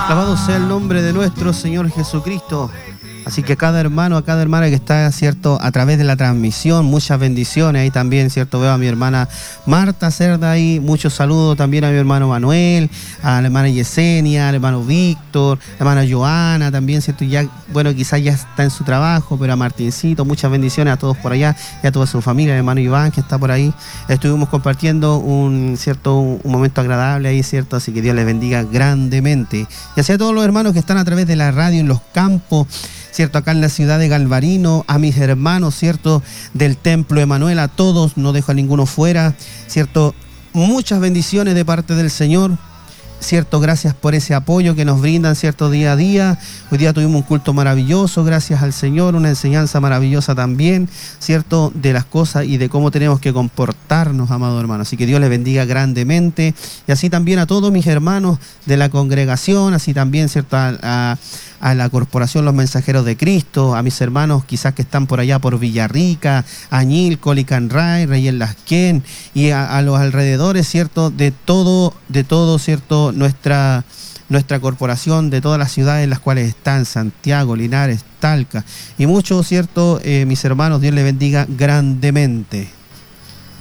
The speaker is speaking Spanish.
Alabado sea el nombre de nuestro Señor Jesucristo. Así que a cada hermano, a cada hermana que está, ¿cierto?, a través de la transmisión, muchas bendiciones. Ahí también, ¿cierto?, veo a mi hermana Marta Cerda ahí, muchos saludos también a mi hermano Manuel, a la hermana Yesenia, al hermano Víctor, a la hermana Joana también, ¿cierto? Y ya, bueno, quizás ya está en su trabajo, pero a Martincito, muchas bendiciones a todos por allá y a toda su familia, al hermano Iván que está por ahí. Estuvimos compartiendo un momento agradable ahí, ¿cierto? Así que Dios les bendiga grandemente. Y así a todos los hermanos que están a través de la radio en los campos, ¿cierto? Acá en la ciudad de Galvarino, a mis hermanos, ¿cierto?, del Templo Emanuel, a todos, no dejo a ninguno fuera, ¿cierto? Muchas bendiciones de parte del Señor, ¿cierto? Gracias por ese apoyo que nos brindan, ¿cierto?, día a día. Hoy día tuvimos un culto maravilloso, gracias al Señor, una enseñanza maravillosa también, ¿cierto?, de las cosas y de cómo tenemos que comportarnos, amado hermano. Así que Dios les bendiga grandemente. Y así también a todos mis hermanos de la congregación, así también, ¿cierto?, a la Corporación Los Mensajeros de Cristo, a mis hermanos quizás que están por allá por Villarrica, Añil, Colicanray, Reyes Lasquén y a los alrededores, ¿cierto?, de todo, ¿cierto?, nuestra corporación, de todas las ciudades en las cuales están, Santiago, Linares, Talca y muchos, ¿cierto?, mis hermanos, Dios les bendiga grandemente.